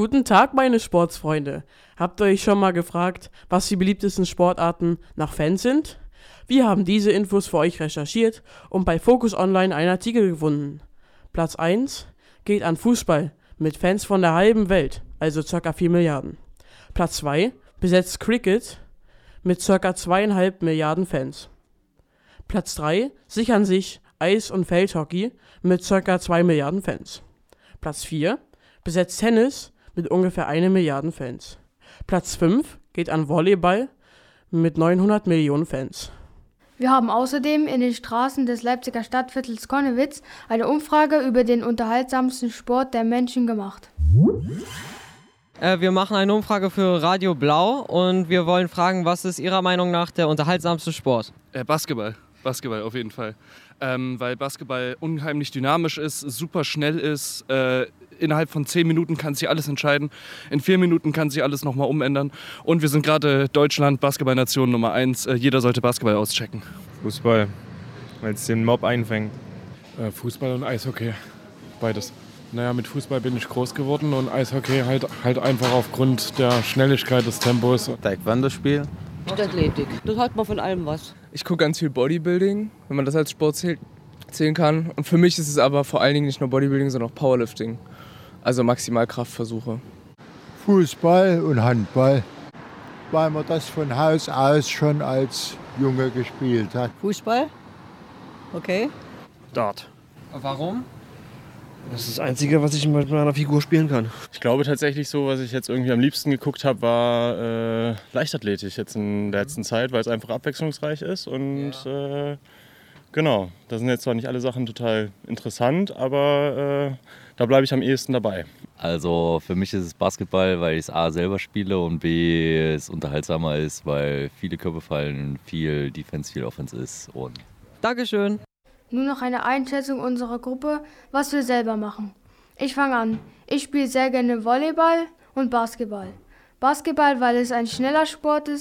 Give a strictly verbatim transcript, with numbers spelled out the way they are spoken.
Guten Tag, meine Sportsfreunde. Habt ihr euch schon mal gefragt, was die beliebtesten Sportarten nach Fans sind? Wir haben diese Infos für euch recherchiert und bei Focus Online einen Artikel gefunden. Platz eins geht an Fußball mit Fans von der halben Welt, also ca. vier Milliarden. Platz zwei besetzt Cricket mit ca. zwei Komma fünf Milliarden Fans. Platz drei sichern sich Eis- und Feldhockey mit ca. zwei Milliarden Fans. Platz vier besetzt Tennis mit ungefähr eine Milliarde Fans. Platz fünf geht an Volleyball mit neunhundert Millionen Fans. Wir haben außerdem in den Straßen des Leipziger Stadtviertels Connewitz eine Umfrage über den unterhaltsamsten Sport der Menschen gemacht. Äh, wir machen eine Umfrage für Radio Blau und wir wollen fragen, was ist Ihrer Meinung nach der unterhaltsamste Sport? Äh, Basketball. Basketball auf jeden Fall. Ähm, weil Basketball unheimlich dynamisch ist, super schnell ist. Äh, innerhalb von zehn Minuten kann sich alles entscheiden. In vier Minuten kann sich alles nochmal umändern. Und wir sind gerade Deutschland, Basketballnation Nummer eins. Äh, jeder sollte Basketball auschecken. Fußball, weil es den Mob einfängt. Äh, Fußball und Eishockey, beides. Naja, mit Fußball bin ich groß geworden und Eishockey halt, halt einfach aufgrund der Schnelligkeit des Tempos. Taekwondo-Spiel. Athletik. Das hat man von allem was. Ich gucke ganz viel Bodybuilding, wenn man das als Sport zählt, zählen kann. Und für mich ist es aber vor allen Dingen nicht nur Bodybuilding, sondern auch Powerlifting. Also Maximalkraftversuche. Fußball und Handball, weil man das von Haus aus schon als Junge gespielt hat. Fußball? Okay. Dart. Warum? Das ist das Einzige, was ich mit meiner Figur spielen kann. Ich glaube tatsächlich so, was ich jetzt irgendwie am liebsten geguckt habe, war äh, Leichtathletik jetzt in der letzten Zeit, weil es einfach abwechslungsreich ist. Und ja. äh, genau, da sind jetzt zwar nicht alle Sachen total interessant, aber äh, da bleibe ich am ehesten dabei. Also für mich ist es Basketball, weil ich es A selber spiele und B es unterhaltsamer ist, weil viele Körbe fallen, viel Defense, viel Offense ist. Und Dankeschön. Nur noch eine Einschätzung unserer Gruppe, was wir selber machen. Ich fange an. Ich spiele sehr gerne Volleyball und Basketball. Basketball, weil es ein schneller Sport ist